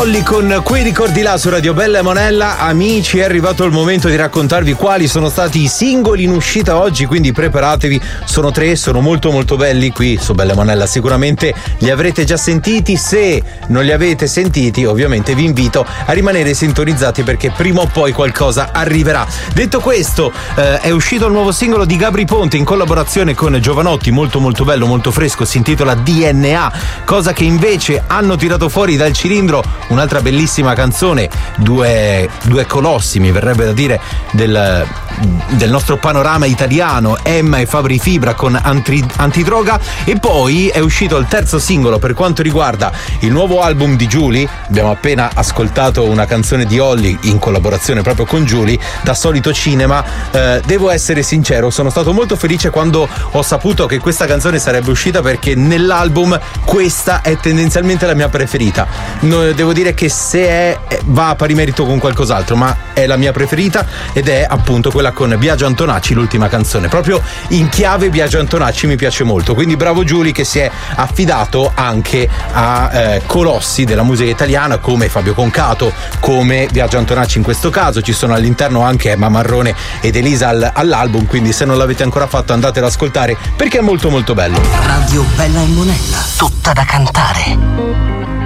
Olli con quei ricordi là su Radio Bella e Monella. Amici, è arrivato il momento di raccontarvi quali sono stati i singoli in uscita oggi, quindi preparatevi. Sono 3, sono molto molto belli qui su Bella e Monella. Sicuramente li avrete già sentiti. Se non li avete sentiti, ovviamente vi invito a rimanere sintonizzati perché prima o poi qualcosa arriverà. Detto questo, è uscito il nuovo singolo di Gabry Ponte in collaborazione con Giovanotti, molto molto bello, molto fresco, si intitola DNA, cosa che invece hanno tirato fuori dal cilindro un'altra bellissima canzone, due colossi, mi verrebbe da dire, del nostro panorama italiano, Emma e Fabri Fibra con Antidroga. E poi è uscito il terzo singolo per quanto riguarda il nuovo album di Giuly. Abbiamo appena ascoltato una canzone di Olli in collaborazione proprio con Giuly, Da Solito Cinema. Devo essere sincero, sono stato molto felice quando ho saputo che questa canzone sarebbe uscita, perché nell'album questa è tendenzialmente la mia preferita. Devo dire che se va a pari merito con qualcos'altro, ma è la mia preferita, ed è appunto quella con Biagio Antonacci, l'ultima canzone, proprio in chiave Biagio Antonacci, mi piace molto. Quindi bravo Giuly, che si è affidato anche a colossi della musica italiana come Fabio Concato, come Biagio Antonacci in questo caso. Ci sono all'interno anche Emma Marrone ed Elisa all'album, quindi se non l'avete ancora fatto andate ad ascoltare perché è molto molto bello. Radio Bella e Monella, tutta da cantare.